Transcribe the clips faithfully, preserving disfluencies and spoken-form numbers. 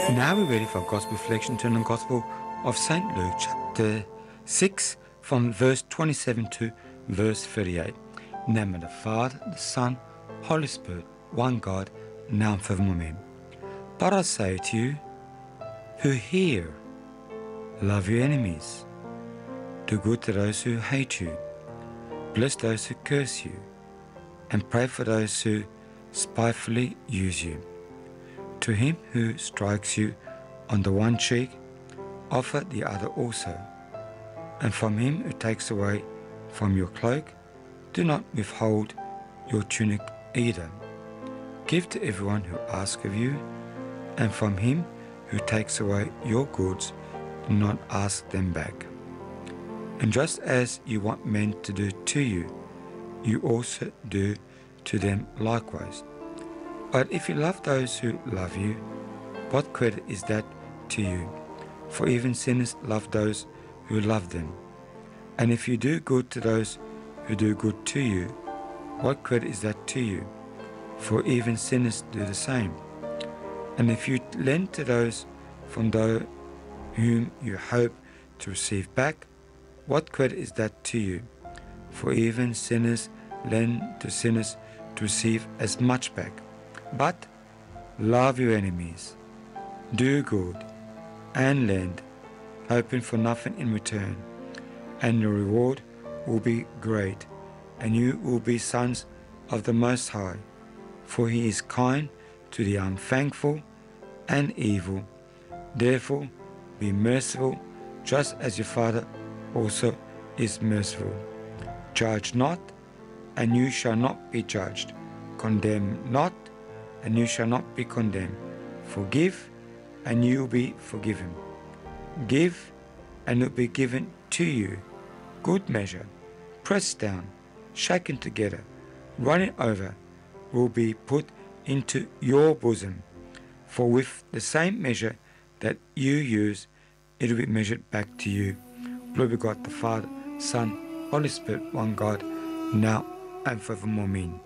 Now we're ready for Gospel reflection to the Gospel of Saint Luke, chapter six, from verse twenty-seven to verse thirty-eight. In the name of the Father, the Son, Holy Spirit, one God, now and forevermore. Amen. But I say to you who hear, love your enemies, do good to those who hate you, bless those who curse you, and pray for those who spitefully use you. To him who strikes you on the one cheek, offer the other also. And from him who takes away from your cloak, do not withhold your tunic either. Give to everyone who asks of you, and from him who takes away your goods, do not ask them back. And just as you want men to do to you, you also do to them likewise. But if you love those who love you, what credit is that to you? For even sinners love those who love them. And if you do good to those who do good to you, what credit is that to you? For even sinners do the same. And if you lend to those from those whom you hope to receive back, what credit is that to you? For even sinners lend to sinners to receive as much back. But love your enemies, do good, and lend, hoping for nothing in return, and your reward will be great, and you will be sons of the Most High, for he is kind to the unthankful and evil. Therefore be merciful, just as your Father also is merciful. Judge not, and you shall not be judged. Condemn not, and you shall not be condemned. Forgive, and you will be forgiven. Give, and it will be given to you. Good measure, pressed down, shaken together, running over, will be put into your bosom. For with the same measure that you use, it will be measured back to you. Glory be to God the Father, Son, Holy Spirit, one God, now and forevermore. Amen.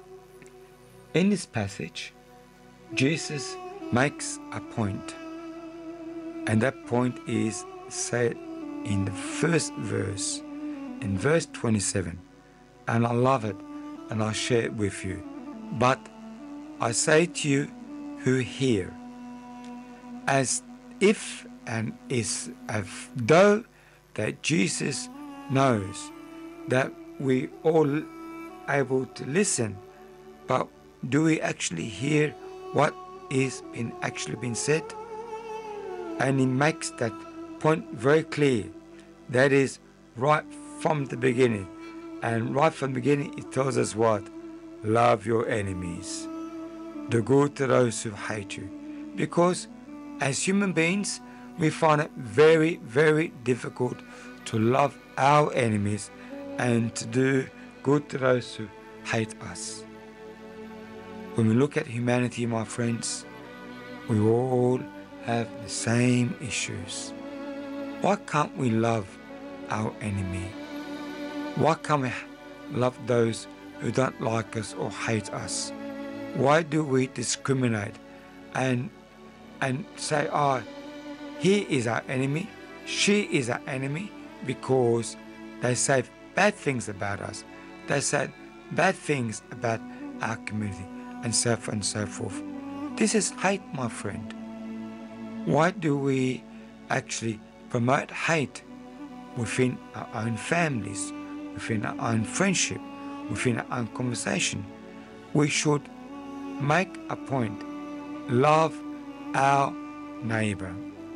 In this passage, Jesus makes a point, and that point is said in the first verse, in verse twenty-seven, and I love it, and I'll share it with you. But I say to you who hear, as if and is as though that Jesus knows that we all able to listen, but do we actually hear what is been actually been said? And he makes that point very clear. That is right from the beginning. And right from the beginning it tells us what? Love your enemies. Do good to those who hate you. Because as human beings, we find it very, very difficult to love our enemies and to do good to those who hate us. When we look at humanity, my friends, we all have the same issues. Why can't we love our enemy? Why can't we love those who don't like us or hate us? Why do we discriminate and and say, oh, he is our enemy, she is our enemy, because they say bad things about us. They say bad things about our community, and so forth and so forth. This is hate, my friend. Why do we actually promote hate within our own families, within our own friendship, within our own conversation? We should make a point. Love our neighbor.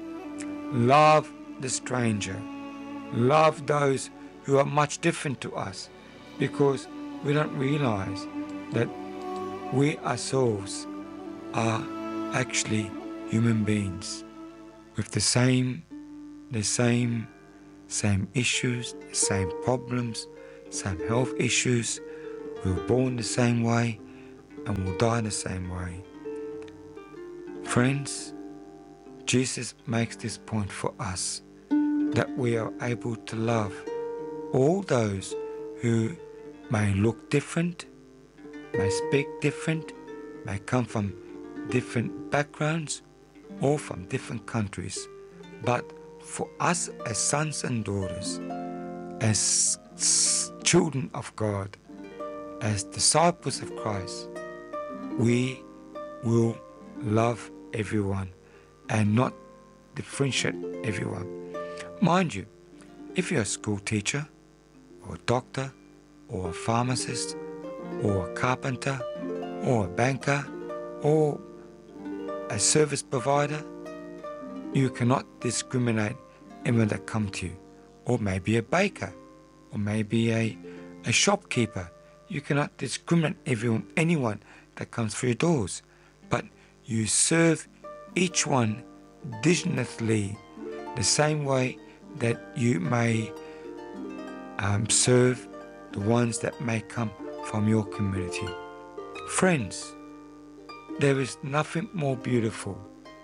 Love the stranger. Love those who are much different to us, because we don't realize that we ourselves are actually human beings with the same, the same, same issues, the same problems, same health issues. We were born the same way and will die the same way. Friends, Jesus makes this point for us, that we are able to love all those who may look different, may speak different, may come from different backgrounds, all from different countries. But for us as sons and daughters, as children of God, as disciples of Christ, we will love everyone and not differentiate everyone. Mind you, if you're a school teacher, or a doctor, or a pharmacist, or a carpenter, or a banker, or a service provider, you cannot discriminate anyone that come to you. Or maybe a baker, or maybe a, a shopkeeper. You cannot discriminate everyone, anyone that comes through your doors. But you serve each one diligently, the same way that you may um, serve the ones that may come from your community. Friends, there is nothing more beautiful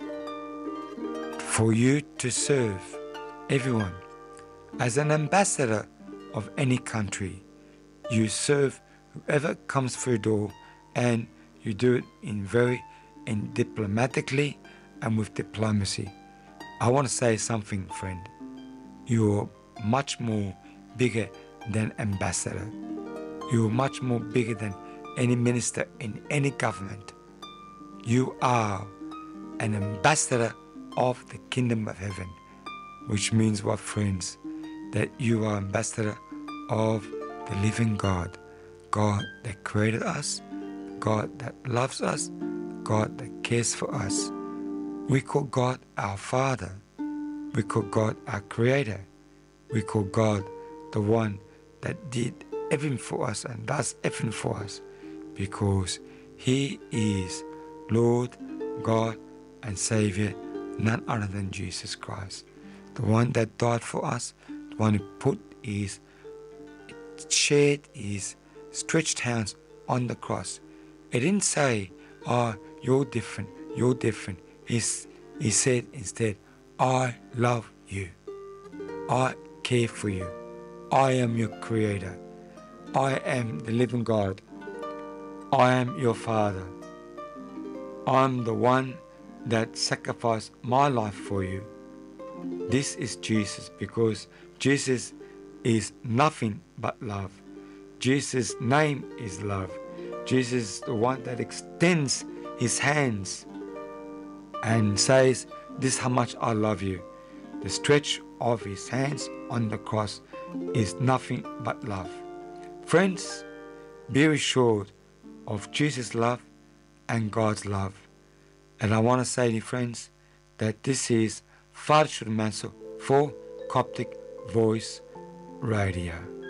for you to serve everyone. As an ambassador of any country, you serve whoever comes through the door, and you do it in very in diplomatically and with diplomacy. I want to say something, friend. You're much more bigger than ambassador. You're much more bigger than any minister in any government. You are an ambassador of the kingdom of heaven, which means what, friends? That you are ambassador of the living God, God that created us, God that loves us, God that cares for us. We call God our Father. We call God our Creator. We call God the one that did everything for us and does everything for us, because He is Lord, God and Savior, none other than Jesus Christ, the one that died for us, the one who put His, shared His stretched hands on the cross. He didn't say, oh, you're different, you're different. He's, he said instead, I love you. I care for you. I am your Creator. I am the living God. I am your Father. I'm the one that sacrificed my life for you. This is Jesus, because Jesus is nothing but love. Jesus' name is love. Jesus is the one that extends His hands and says, this is how much I love you. The stretch of His hands on the cross is nothing but love. Friends, be assured of Jesus' love and God's love. And I want to say to you, friends, that this is Father Shuddha Mansell for Coptic Voice Radio.